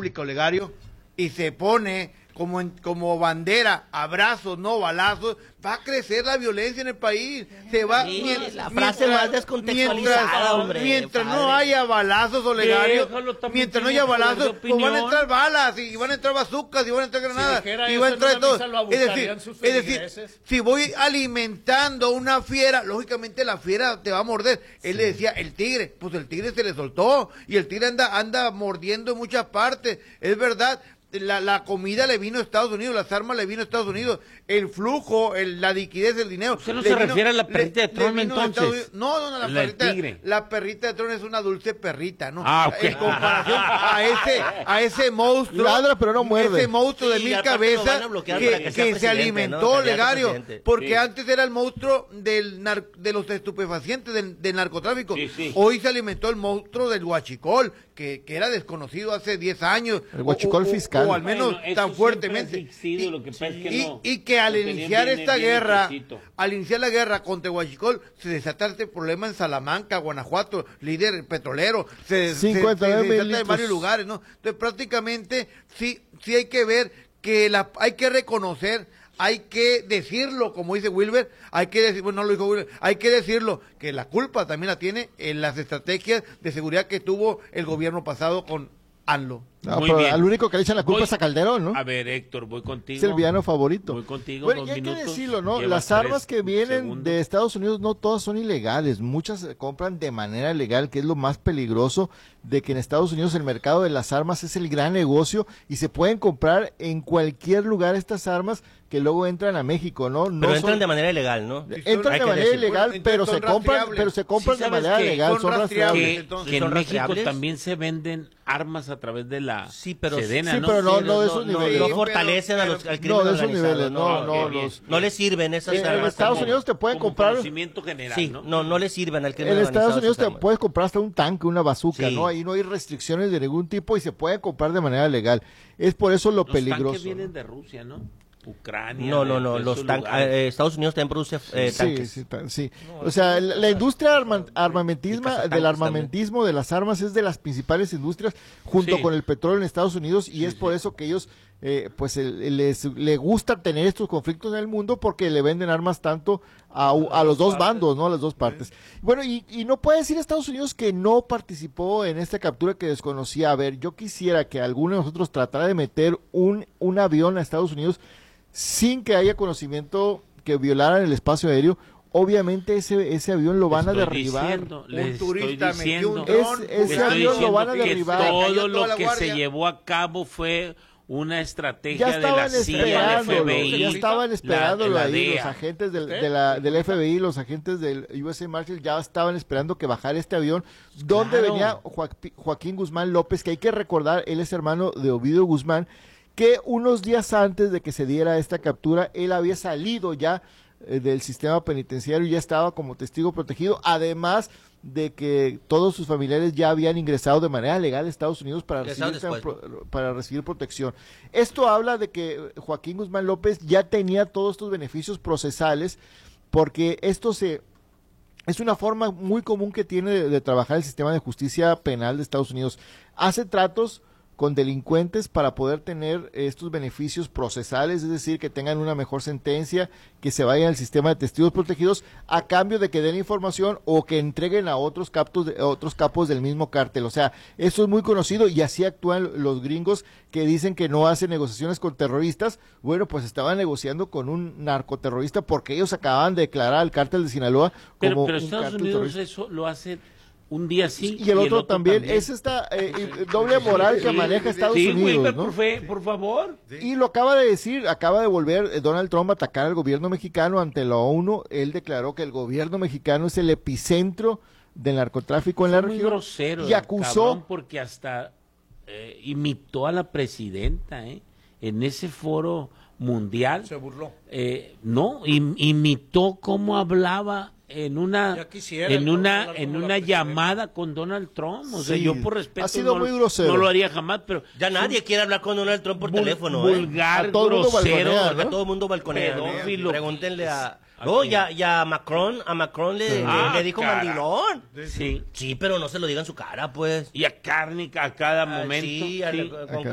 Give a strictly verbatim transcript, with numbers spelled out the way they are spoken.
República, Olegario, y se pone como en, como bandera, abrazos, no balazos, va a crecer la violencia en el país. Se va sí, mientras, la frase más descontextualizada, mientras, hombre, mientras padre. no haya balazos, Olegario, mientras no haya balazos, de pues van a entrar balas, y van a entrar bazucas, y van a entrar granadas, Si dijera y van a eso en entrar una todo. misa, lo Es decir, abusarían sus es decir, feligreses. si voy alimentando una fiera, lógicamente la fiera te va a morder. Él Sí. le decía, el tigre, pues el tigre se le soltó, y el tigre anda, anda mordiendo en muchas partes. Es verdad. La, la comida le vino a Estados Unidos, las armas le vino a Estados Unidos, el flujo, el, la liquidez del dinero. ¿Usted no le se vino, refiere a la perrita le, de Tron, entonces? No, no, no, la La del perrita, tigre. la perrita de Tron es una dulce perrita, ¿no? Ah, ok. En comparación a ese, a ese monstruo. Ladra, pero no muerde. Ese monstruo de Sí, mil aparte lo van a cabezas bloquear que, para que que, sea se presidente, alimentó, ¿no? Candidato a Olegario, presidente. porque Sí. antes era el monstruo del nar, de los estupefacientes, del, del narcotráfico. Sí, sí. Hoy se alimentó el monstruo del huachicol, que, que era desconocido hace diez años. El huachicol o, o, fiscal. O al menos Bueno, eso tan siempre fuertemente. ha existido, lo que pasa es que y, no- y que al lo tenían iniciar bien- esta bien guerra, hechecito. al iniciar la guerra contra el huachicol, se desata este problema en Salamanca, Guanajuato, líder petrolero, se, se, se, cincuenta y nueve se desata en litros. varios lugares, ¿no? Entonces prácticamente sí, sí hay que ver que la, hay que reconocer, hay que decirlo, como dice Wilber, hay que decir, bueno, no lo dijo Wilber, hay que decirlo, que la culpa también la tiene en las estrategias de seguridad que tuvo el gobierno pasado con ANLO. No, Muy pero bien. al único que le echan la culpa Voy- es a Calderón, ¿no? A ver, Héctor, voy contigo. Es el villano favorito. Voy contigo, Bueno, dos y hay que minutos, decirlo, ¿no? llevas Las tres armas que vienen segundos. de Estados Unidos no todas son ilegales. Muchas se compran de manera legal, que es lo más peligroso de que en Estados Unidos el mercado de las armas es el gran negocio y se pueden comprar en cualquier lugar estas armas que luego entran a México, ¿no? No Pero son- entran de manera ilegal, ¿no? entran Hay de que manera decir. ilegal, Bueno, pero entonces se son compran, rastreables. pero se compran Sí, de ¿sabes manera qué? legal, Son son rastreables. rastreables. que, entonces. que en ¿Son México rastreables? también se venden armas a través de la Sí, pero- Sedena, sí, ¿no? pero no, Sí, no de esos no, niveles. no Sí, fortalecen pero- a los, al crimen No, de esos organizado, niveles, no, Ah, no, ok, bien. los... No les sirven esas Eh, en armas. Estados como- Unidos te pueden como comprar... conocimiento general, Sí, ¿no? no, no le sirven al crimen En organizado. Estados Unidos esas te armas. puedes comprar hasta un tanque, una bazooka, Sí. ¿no? Ahí no hay restricciones de ningún tipo y se puede comprar de manera legal. Es por eso lo Los peligroso. tanques vienen de Rusia, ¿no? Ucrania. No, no, de- no, de los esos tan- lugares. eh, Estados Unidos también produce eh, Sí, tanques. sí, ta- sí. O sea, la, la industria arma- armamentisma, Y cazatanques del armamentismo de las armas es de las principales industrias junto Sí. con el petróleo en Estados Unidos y es por eso que ellos, eh, pues, el- les le gusta tener estos conflictos en el mundo porque le venden armas tanto a, u- a los dos bandos, ¿no? A las dos partes. Bueno, y, y no puede decir Estados Unidos que no participó en esta captura que desconocía. A ver, yo quisiera que alguno de nosotros tratara de meter un, un avión a Estados Unidos sin que haya conocimiento que violaran el espacio aéreo. Obviamente ese, ese avión lo van a Estoy derribar. diciendo, les Un turista estoy metió un diciendo, dron, Es- ese estoy avión lo van a diciendo que derribar. Cayó todo toda lo la que guardia. se llevó a cabo fue una estrategia Ya de la estaban C I A, del F esperándolo, B I, ya estaban la- esperándolo la ahí, D E los A. agentes del, ¿Usted? de la, del F B I, los agentes del U S A Marshal ya estaban esperando que bajara este avión, donde Claro. venía Joaquín, Joaquín Guzmán López, que hay que recordar, él es hermano de Ovidio Guzmán, que unos días antes de que se diera esta captura, él había salido ya eh, del sistema penitenciario, ya estaba como testigo protegido, además de que todos sus familiares ya habían ingresado de manera legal a Estados Unidos para Ingresaron recibir, después, pro- para recibir protección. Esto habla de que Joaquín Guzmán López ya tenía todos estos beneficios procesales, porque esto se es una forma muy común que tiene de, de trabajar el sistema de justicia penal de Estados Unidos. Hace tratos con delincuentes para poder tener estos beneficios procesales, es decir, que tengan una mejor sentencia, que se vayan al sistema de testigos protegidos a cambio de que den información o que entreguen a otros capos, de, a otros capos del mismo cártel. O sea, eso es muy conocido y así actúan los gringos que dicen que no hacen negociaciones con terroristas. Bueno, pues estaban negociando con un narcoterrorista porque ellos acababan de declarar al cártel de Sinaloa como Pero, pero un Estados cártel Unidos terrorista. eso lo hace un día sí Y el otro, también. Es esta eh, eh, doble moral que maneja Estados sí, Unidos, Wilber, ¿no? por, fe, por favor. Y lo acaba de decir, acaba de volver eh, Donald Trump a atacar al gobierno mexicano ante la ONU. Él declaró que el gobierno mexicano es el epicentro del narcotráfico en la Fue muy región. grosero, Y acusó, cabrón, porque hasta eh, imitó a la presidenta, ¿eh? En ese foro mundial. Se burló. Eh, no, im- imitó cómo hablaba en una Ya quisiera en el una hablar en como la una presidenta. llamada con Donald Trump. O sea, Sí, yo por respeto ha sido no, muy grosero. no lo haría jamás, pero Ya nadie quiere hablar con Donald Trump por vul- teléfono, ¿eh? vulgar, A todo el mundo grosero, balconea, A ¿no? todo el mundo balconea. Pedófilo. Pregúntenle a... ¿A No, quién? ya, ya a Macron, a Macron le, Ah, le, le dijo cara. mandilón. Sí. Sí, pero no se lo diga en su cara, pues. Y a Carney a cada Ah, momento. sí, a la- sí. con